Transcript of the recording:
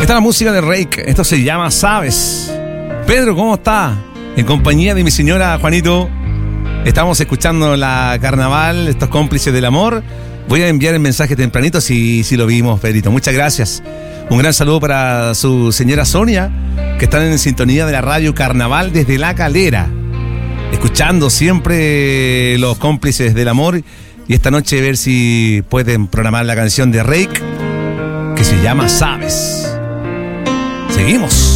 Está la música de Rake, esto se llama Sabes. Pedro, ¿cómo está? En compañía de mi señora Juanito, estamos escuchando la Carnaval, estos cómplices del amor. Voy a enviar el mensaje tempranito si lo vimos, Pedrito. Muchas gracias. Un gran saludo para su señora Sonia, que están en sintonía de la radio Carnaval desde La Calera, escuchando siempre los cómplices del amor. Y esta noche ver si pueden programar la canción de Rake, que se llama Sabes. Seguimos.